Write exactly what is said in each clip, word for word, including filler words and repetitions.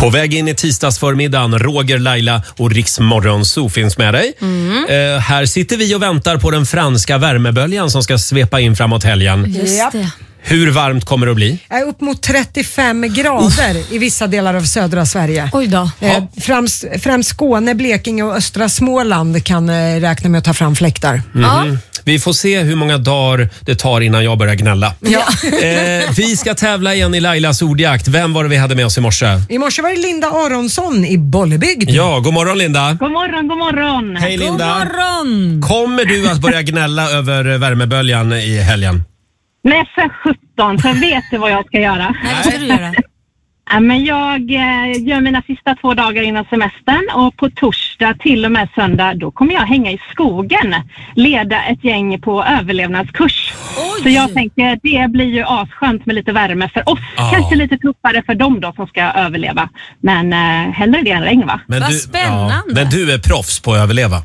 På väg in i tisdagsförmiddagen, Roger, Laila och Rix Morgonzoo finns med dig. Mm. Eh, här sitter vi och väntar på den franska värmeböljan som ska svepa in framåt helgen. Just det. Hur varmt kommer det att bli? Upp mot trettiofem grader Uff. i vissa delar av södra Sverige. Oj då. Eh, främst, främst Skåne, Blekinge och östra Småland kan eh, räkna med att ta fram fläktar. Mm. Ja. Vi får se hur många dagar det tar innan jag börjar gnälla. Ja. eh, vi ska tävla igen i Lailas ordjakt. Vem var det vi hade med oss i morse? I morse var det Linda Aronsson i Bollebygd. Ja, god morgon Linda. God morgon, god morgon. Hej Linda. God morgon. Kommer du att börja gnälla över värmeböljan i helgen? Nej, för sjutton, så vet du vad jag ska göra. Nej, vad ska du göra? Ja, men jag eh, gör mina sista två dagar innan semestern och på torsdag till och med söndag då kommer jag hänga i skogen, leda ett gäng på överlevnadskurs. Oj. Så jag tänker det blir ju asskönt med lite värme för oss, ah. kanske lite tuffare för dem då som ska överleva, men eh, hellre det än regn va? Men vad du, spännande. Ja, men du är proffs på att överleva.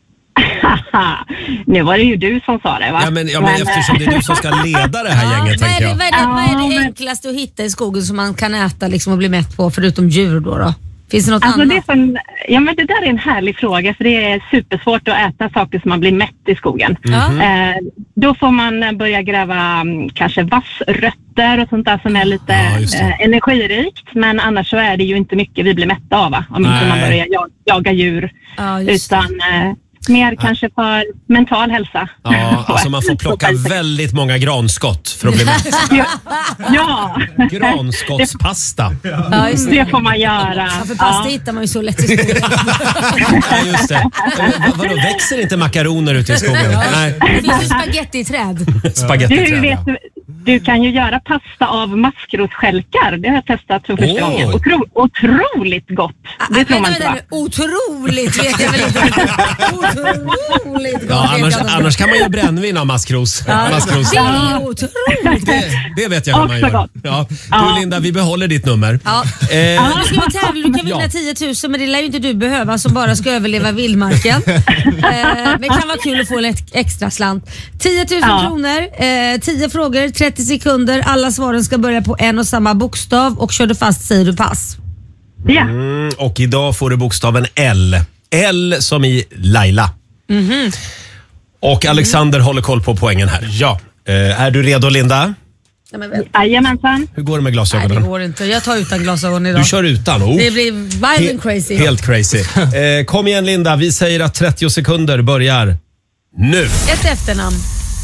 Nu var det ju du som sa det va? Ja men, ja, men eftersom det är du som ska leda det här ja, gänget vad är tänker det, jag. vad är det, vad är det Ja, men- enklaste att hitta i skogen som man kan äta liksom, och bli mätt på förutom djur då? då? Finns det något Alltså annat? det, som, ja, men det där är en härlig fråga för det är supersvårt att äta saker som man blir mätt i skogen. Mm. Eh, då får man börja gräva um, kanske vassrötter och sånt där som är lite Ja, just det. eh, energirikt. Men annars så är det ju inte mycket vi blir mätta av va? Om Nej. inte man börjar jag, jaga djur. Ja, just det. Utan eh, mer kanske för mental hälsa. Ja, alltså man får plocka väldigt många granskott för att bli mätt. Ja, ja. Granskottspasta. Ja, just det. det får man göra. Ja, för pasta Ja. hittar man ju så lätt i skogen. Ja, just det. Vad, vadå, växer inte makaroner ute i skogen? Nej. Det finns ju spagettiträd. Du, Spagettiträd. vet, du kan ju göra pasta av maskrosstjälkar. Det har jag testat för första Åh. gången. Otro, otroligt gott. Det Ah, tror man vänta, inte vänta, va? nu. Otroligt vet jag väl inte. Otroligt gott Ja, vet annars, jag inte. annars kan man ju brännvin av maskros. Ja, maskros. det är otroligt. Det, det vet jag hur man Också gör. gott. Ja. Ja. Du Linda, vi behåller ditt nummer. Ja. Eh, Ja, nu ska vi tävla. Du kan vinna Ja. tio tusen men det lär ju inte du behöva som bara ska överleva vildmarken. eh, men det kan vara kul att få en ex- extra slant. tio tusen Ja. kronor, eh, tio frågor, trettio sekunder. Alla svaren ska börja på en och samma bokstav och kör du fast säger du pass. Ja. mm, och idag får du bokstaven L. L som i Laila. Mm-hmm. Och Alexander mm. håller koll på poängen här. Ja. Eh, är du redo Linda? Nej, men väl. Jajamensan. Hur går det med Nej, glasögonen? det går inte. Jag tar utan glasögon idag. Du kör utan? Oh. Det blir wild and crazy. Helt crazy. Eh, kom igen Linda, vi säger att trettio sekunder börjar nu. Ett efternamn.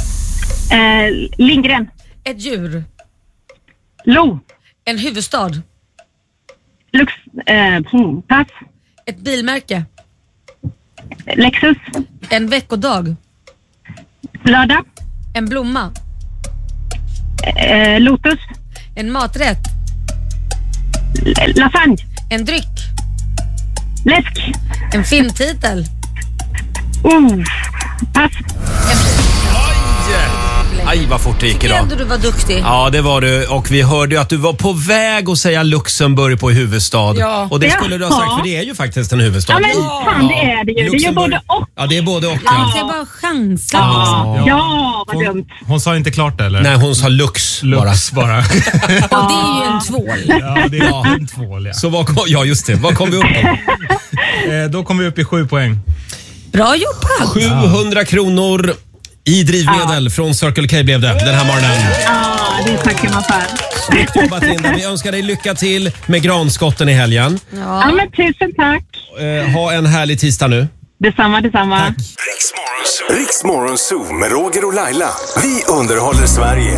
Eh, Lindgren. Ett djur. Lo. En huvudstad. Lux. Eh, hmm, pass. Ett bilmärke. Lexus. En veckodag. Lördag. En blomma. Eh, Lotus. En maträtt. L- lasagne. En dryck. Läsk. En filmtitel. Oh. Pass. Aj vad fort det gick Tycker idag. ändå du var duktig. Ja, det var du. Och vi hörde ju att du var på väg att säga Luxemburg på huvudstad. Ja. Och det skulle du ha sagt, Ja. för det är ju faktiskt en huvudstad. Ja men fan det är det ju. Det är ju Luxemburg. både och. Ja, det är både och. Jag Ja. ska bara chansa. Ja, ja vad dumt. Hon, hon sa inte klart eller? Nej, hon sa Lux, Lux bara. Och det är ju en tvål. Ja, det är en tvål ja. Så vad kom, ja, just det. Vad kom vi upp på? Eh, då kom vi upp i sju poäng. Bra jobbat. sjuhundra kronor i drivmedel från Circle K blev det den här morgonen. Ja, det tackar man för. Snyggt jobbat Linda. Vi önskar dig lycka till med granskotten i helgen. Ja Ja. men tusen tack. Eh, ha en härlig tisdag nu. Detsamma, detsamma. Riks Morgonzoo med Roger och Laila. Vi underhåller Sverige.